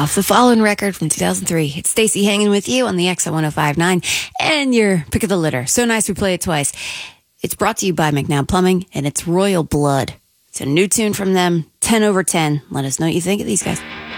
off the Fallen record from 2003. It's Stacey hanging with you on the X at 105.9 and your pick of the litter. So nice we play it twice. It's brought to you by McNabb Plumbing and it's Royal Blood. It's a new tune from them, 10 over 10. Let us know what you think of these guys.